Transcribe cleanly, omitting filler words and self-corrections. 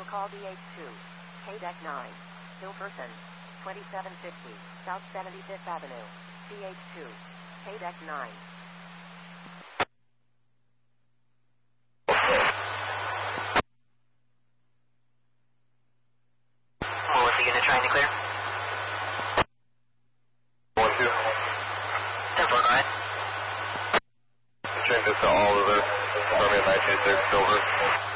Vehicle call DH2, KDEC 9, Hilferson, 2750, South 75th Avenue, DH2, KDEC 9. What was the unit trying to clear? 1-2. 10-4, go ahead. Change this to all of it. Starting at 926, over.